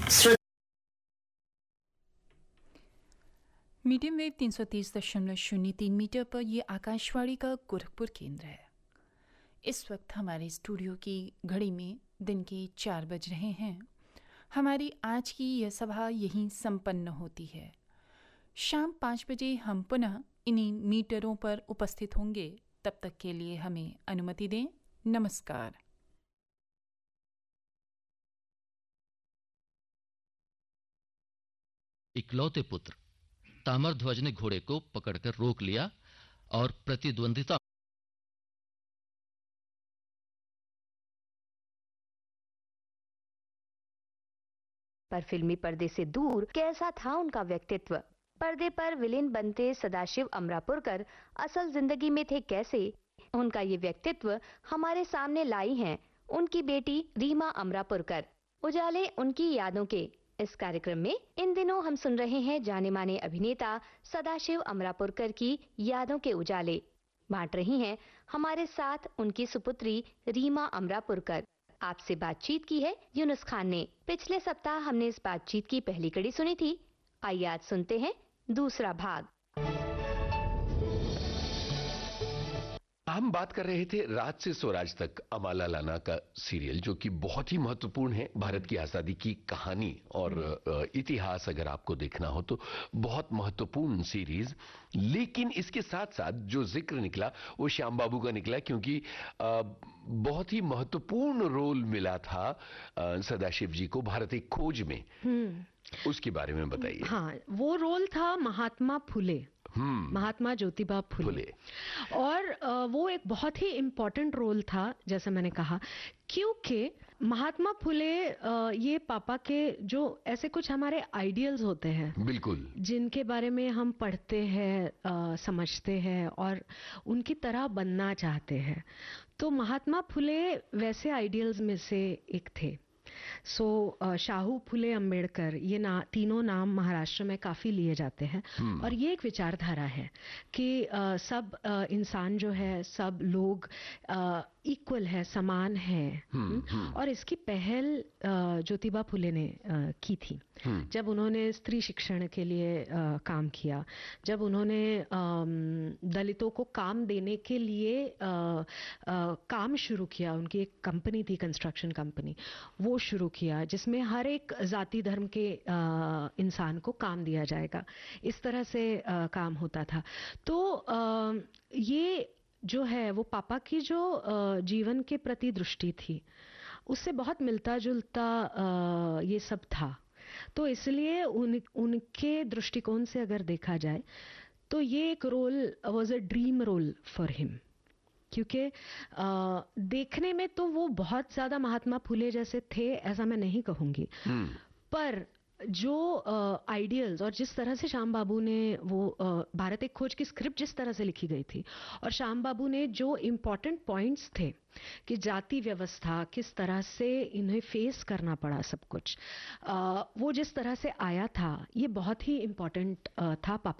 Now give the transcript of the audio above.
Medium wave 330.03 metre पर ये आकाशवाणी का गोरखपुर केंद्र है। इस वक्त हमारे स्टूडियो की घड़ी में दिन के 4 बज रहे हैं। हमारी आज की यह सभा यहीं संपन्न होती है। शाम 5 बजे हम पुनः इन्हीं मीटरों पर उपस्थित होंगे। तब तक के लिए हमें अनुमति दें। नमस्कार। इकलौते पुत्र ताम्रध्वज ने घोड़े को पकड़कर रोक लिया और प्रतिद्वंदिता पर फिल्मी पर्दे से दूर कैसा था उनका व्यक्तित्व। पर्दे पर विलेन बनते सदाशिव अमरापुरकर असल जिंदगी में थे कैसे, उनका ये व्यक्तित्व हमारे सामने लाई हैं उनकी बेटी रीमा अमरापुरकर। उजाले उनकी यादों के इस कार्यक्रम में इन दिनों हम सुन रहे हैं जाने माने अभिनेता सदाशिव अमरापुरकर की यादों के उजाले। बांट रही हैं हमारे साथ उनकी सुपुत्री रीमा अमरापुरकर। आपसे बातचीत की है यूनुस खान ने। पिछले सप्ताह हमने इस बातचीत की पहली कड़ी सुनी थी। आइए आज सुनते हैं दूसरा भाग। हम बात कर रहे थे राज से स्वराज तक अमाला लाना का सीरियल, जो कि बहुत ही महत्वपूर्ण है भारत की आजादी की कहानी और इतिहास अगर आपको देखना हो तो बहुत महत्वपूर्ण सीरीज। लेकिन इसके साथ साथ जो जिक्र निकला वो श्याम बाबू का निकला, क्योंकि बहुत ही महत्वपूर्ण रोल मिला था सदाशिव जी को भारत एक खोज में। उसके बारे में बताइए। हाँ, वो रोल था महात्मा फुले, महात्मा ज्योतिबा फुले। और वो एक बहुत ही इम्पोर्टेंट रोल था, जैसे मैंने कहा, क्योंकि महात्मा फुले ये पापा के जो ऐसे कुछ हमारे आइडियल्स होते हैं, बिल्कुल, जिनके बारे में हम पढ़ते हैं, समझते हैं और उनकी तरह बनना चाहते हैं। तो महात्मा फुले वैसे आइडियल्स में से एक थे। शाहू फुले अंबेडकर, ये तीनों नाम महाराष्ट्र में काफी लिए जाते हैं। और ये एक विचारधारा है कि सब इंसान जो है, सब लोग इक्वल है, समान है। और इसकी पहल ज्योतिबा फुले ने की थी जब उन्होंने स्त्री शिक्षण के लिए काम किया, जब उन्होंने दलितों को काम देने के लिए काम शुरू किया। उनकी एक कंपनी थी, कंस्ट्रक्शन कंपनी, वो शुरू किया, जिसमें हर एक जाति धर्म के इंसान को काम दिया जाएगा, इस तरह से काम होता था। तो ये जो है वो पापा की जो जीवन के प्रति दृष्टि थी, उससे बहुत मिलता जुलता ये सब था। तो इसलिए उनके दृष्टिकोण से अगर देखा जाए तो ये एक role was a dream role for him, क्योंकि देखने में तो वो बहुत ज्यादा महात्मा फुले जैसे थे ऐसा मैं नहीं कहूंगी, पर जो आइडियल्स और जिस तरह से श्याम बाबू ने वो भारत एक खोज की स्क्रिप्ट जिस तरह से लिखी गई थी, और श्याम बाबू ने जो इम्पोर्टेंट पॉइंट्स थे कि जाति व्यवस्था किस तरह से इन्हें फेस करना पड़ा, सब कुछ वो जिस तरह से आया था, ये बहुत ही इम्पोर्टेंट था पापा